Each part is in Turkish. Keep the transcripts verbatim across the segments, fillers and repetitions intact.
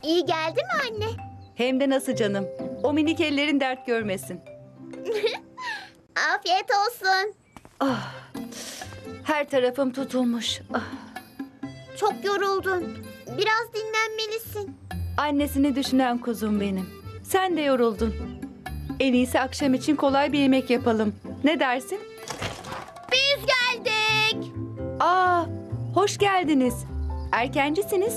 İyi geldi mi anne? Hem de nasıl canım. O minik ellerin dert görmesin. Afiyet olsun. Her tarafım tutulmuş. Ah, Çok yoruldun. Biraz dinlenmelisin. annesini düşünen kuzum benim. Sen de yoruldun. En iyisi akşam için kolay bir yemek yapalım. Ne dersin? Biz geldik. Aa, hoş geldiniz. Erkencisiniz.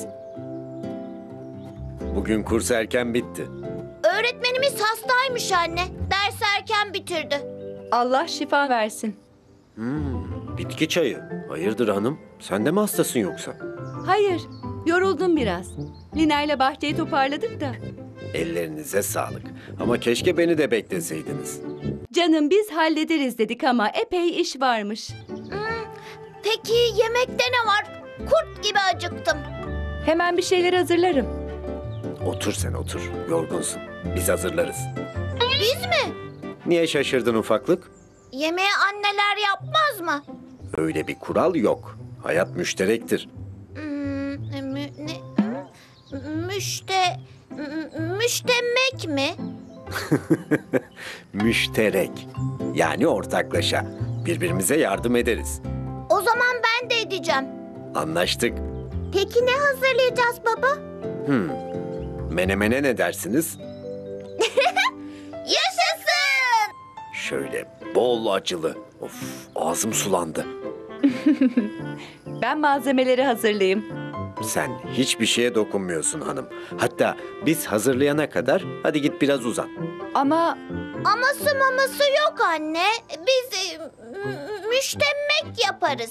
Bugün kurs erken bitti. Öğretmenimiz hastaymış anne. Ders erken bitirdi. Allah şifa versin. Bitki çayı. Hayırdır hanım? Sen de mi hastasın yoksa? Hayır, yoruldum biraz. Lina ile bahçeyi toparladık da. Ellerinize sağlık. Ama keşke beni de bekleseydiniz. Canım biz hallederiz dedik ama epey iş varmış. Peki yemekte ne var? Kurt gibi acıktım. Hemen bir şeyler hazırlarım. Otur sen otur. Yorgunsun. Biz hazırlarız. Biz mi? Niye şaşırdın ufaklık? Yemeği anneler yapmaz mı? Öyle bir kural yok. Hayat müşterektir. Hmm, mü, ne, müşte, mü- müştemek mi? Müşterek. Yani ortaklaşa. Birbirimize yardım ederiz. O zaman ben de edeceğim. Anlaştık. Peki ne hazırlayacağız baba? Menemene ne dersiniz? Yaşasın! Şöyle bol acılı. Of, ağzım sulandı. Ben malzemeleri hazırlayayım. Sen hiçbir şeye dokunmuyorsun hanım. Hatta biz hazırlayana kadar hadi git biraz uzan. Ama Aması maması yok anne. Biz e, mü- müştemek yaparız.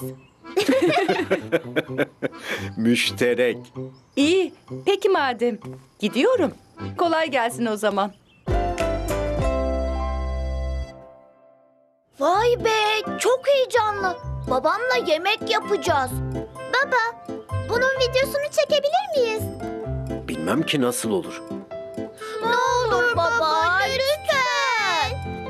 Müşterek. iyi. Peki madem. Gidiyorum. Kolay gelsin o zaman. Vay be, çok heyecanlı. Babamla yemek yapacağız. Baba, bunun videosunu çekebilir miyiz? Bilmem ki nasıl olur.